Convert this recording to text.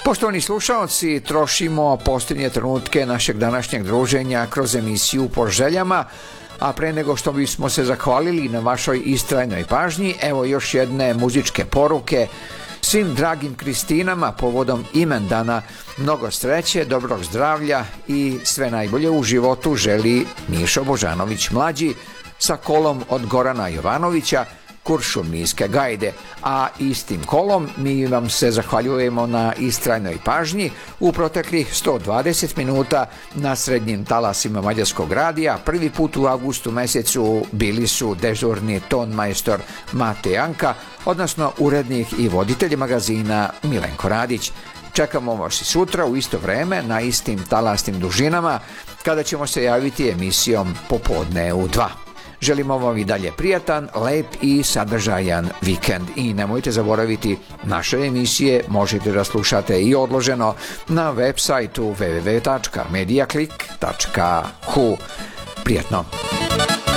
Poštovani slušalci, trošimo posljednje trenutke našeg današnjeg druženja kroz emisiju Po željama, a pre nego što bismo se zahvalili na vašoj istrajnoj pažnji, evo još jedne muzičke poruke. Svim dragim Kristinama povodom imendana mnogo sreće, dobrog zdravlja i sve najbolje u životu želi Mišo Božanović mlađi sa kolom od Gorana Jovanovića, Kuršumlijske gajde, a istim kolom mi vam se zahvaljujemo na istrajnoj pažnji u proteklih 120 minuta na srednjim talasima Mađarskog radija. Prvi put u avgustu mesecu bili su dežurni tonmajstor Mate Janka, odnosno urednik i voditelj magazina Milenko Radić. Čekamo vas i sutra u isto vreme na istim talasnim dužinama kada ćemo se javiti emisijom Popodne u 2. Želimo vam i dalje prijatan, lep i sadržajan vikend i nemojte zaboraviti naše emisije možete da slušate i odloženo na web sajtu www.mediaclick.hu. Prijetno!